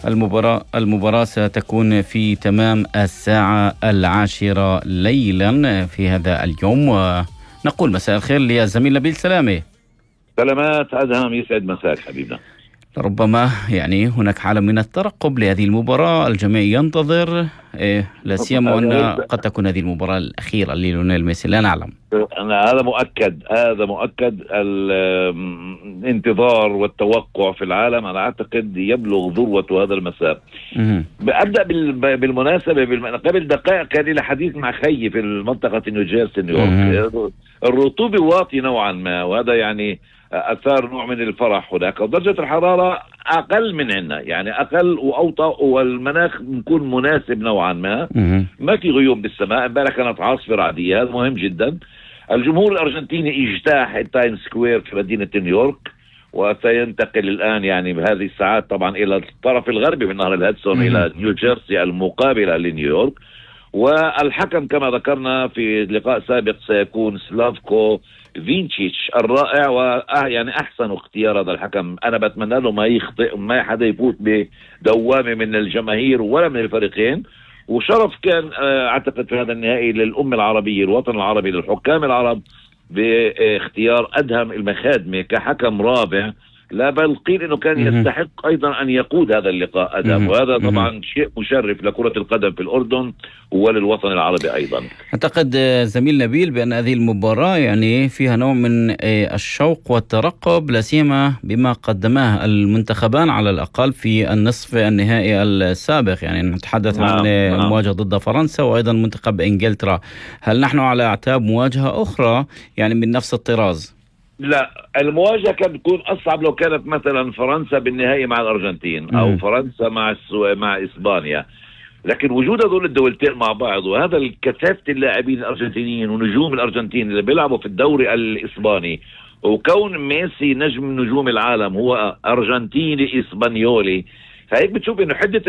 المباراة ستكون في تمام 10:10 ليلا في هذا اليوم. ونقول مساء الخير للزميل نبيل سلامة. سلامات أدهم، يسعد مساك حبيبنا. ربما هناك حالة من الترقب لهذه المباراة، الجميع ينتظر، لا سيما أن قد تكون هذه المباراة الأخيرة لليونيل ميسي، لا نعلم. هذا مؤكد الانتظار والتوقع في العالم أنا أعتقد يبلغ ذروة هذا المساء. أبدأ بالمناسبة قبل دقائق كان لي حديث مع خيي في المنطقة نيوجيرسي نيويورك. الرطوبة واطية نوعا ما، وهذا يعني أثار نوع من الفرح هناك، ودرجة الحرارة أقل من عنا، يعني أقل وأوطى، والمناخ بيكون مناسب نوعا ما. ما في غيوم بالسماء. امبارح كانت عاصفة عادية، هذا مهم جدا. الجمهور الأرجنتيني اجتاح التايم سكوير في مدينة نيويورك، وسينتقل الآن يعني بهذه الساعات طبعا إلى الطرف الغربي من نهر الهدسون إلى نيوجيرسي المقابلة لنيويورك. والحكم كما ذكرنا في لقاء سابق سيكون سلافكو فينتشيتش الرائع، ويعني أحسن اختيار هذا الحكم. أنا بتمنى له ما يخطئ، ما حدا يفوت بدوامة من الجماهير ولا من الفريقين. وشرف كان أعتقد في هذا النهائي للأمة العربية، الوطن العربي، للحكام العرب باختيار أدهم المخادمي كحكم رابع. لا بل قيل انه كان يستحق ايضا ان يقود هذا اللقاء ادم، وهذا طبعا شيء مشرف لكرة القدم في الاردن وللوطن العربي ايضا. اعتقد زميل نبيل بان هذه المباراة يعني فيها نوع من الشوق والترقب، لا سيما بما قدماه المنتخبان على الاقل في النصف النهائي السابق. يعني نتحدث عن المواجهة ضد فرنسا وايضا منتخب انجلترا. هل نحن على اعتاب مواجهة اخرى يعني من نفس الطراز؟ لا، المواجهة كانت بتكون أصعب لو كانت مثلا فرنسا بالنهائي مع الأرجنتين أو فرنسا مع إسبانيا. لكن وجود هذول الدولتين مع بعض، وهذا الكثافة اللاعبين الأرجنتينيين ونجوم الأرجنتين اللي بيلعبوا في الدوري الإسباني، وكون ميسي نجم نجوم العالم هو أرجنتيني إسبانيولي، فهيك بتشوف إنه حدة